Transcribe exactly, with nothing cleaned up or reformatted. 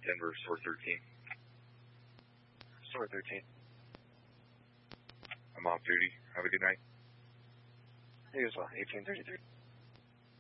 Denver, Store thirteen. Store thirteen. I'm off duty. Have a good night. You as well, eighteen thirty-three.